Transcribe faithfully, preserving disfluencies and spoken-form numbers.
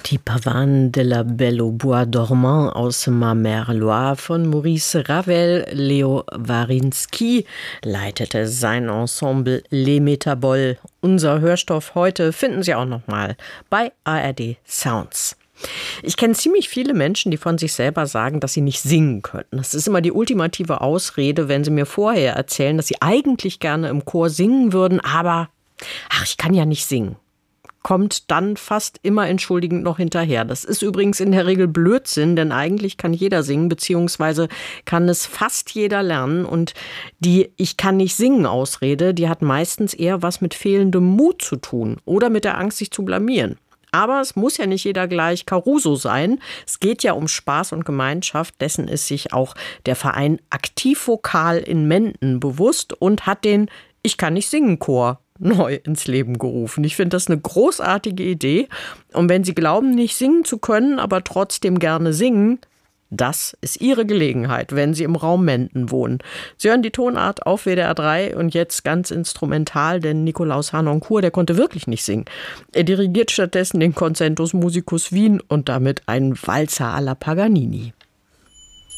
Die Pavane de la Belle au Bois dormant aus Ma Mère Loire von Maurice Ravel. Leo Wawrinski leitete sein Ensemble Les Métaboles. Unser Hörstoff heute finden Sie auch nochmal bei A R D Sounds. Ich kenne ziemlich viele Menschen, die von sich selber sagen, dass sie nicht singen könnten. Das ist immer die ultimative Ausrede, wenn sie mir vorher erzählen, dass sie eigentlich gerne im Chor singen würden, aber ach, ich kann ja nicht singen. Kommt dann fast immer entschuldigend noch hinterher. Das ist übrigens in der Regel Blödsinn, denn eigentlich kann jeder singen, beziehungsweise kann es fast jeder lernen. Und die Ich kann nicht singen Ausrede, die hat meistens eher was mit fehlendem Mut zu tun oder mit der Angst, sich zu blamieren. Aber es muss ja nicht jeder gleich Caruso sein. Es geht ja um Spaß und Gemeinschaft. Dessen ist sich auch der Verein Aktivvokal in Menden bewusst und hat den Ich kann nicht singen Chor neu ins Leben gerufen. Ich finde das eine großartige Idee. Und wenn Sie glauben, nicht singen zu können, aber trotzdem gerne singen, das ist Ihre Gelegenheit, wenn Sie im Raum Menden wohnen. Sie hören die Tonart auf W D R drei und jetzt ganz instrumental, denn Nikolaus Harnoncourt, der konnte wirklich nicht singen. Er dirigiert stattdessen den Concentus Musicus Wien und damit einen Walzer à la Paganini.